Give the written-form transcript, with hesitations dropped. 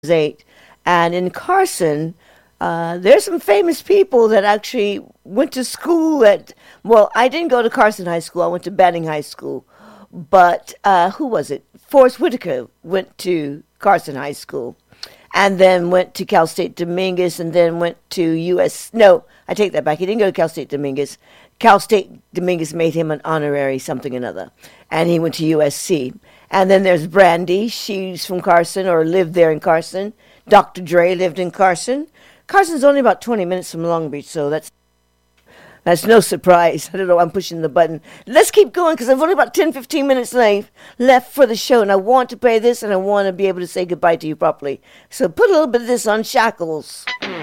8. And in Carson, there's some famous people that actually went to school at, well, I didn't go to Carson High School. I went to Banning High School. But who was it? Forrest Whitaker went to Carson High School and then went to Cal State Dominguez and then went to U.S. No, I take that back. He didn't go to Cal State Dominguez. Cal State Dominguez made him an honorary something or another. And he went to USC. And then there's Brandy. She's from Carson or lived there in Carson. Dr. Dre lived in Carson. Carson's only about 20 minutes from Long Beach, so that's no surprise. I don't know, I'm pushing the button. Let's keep going because I've only about 10, 15 minutes left for the show, and I want to play this, and I want to be able to say goodbye to you properly. So put a little bit of this on Shackles.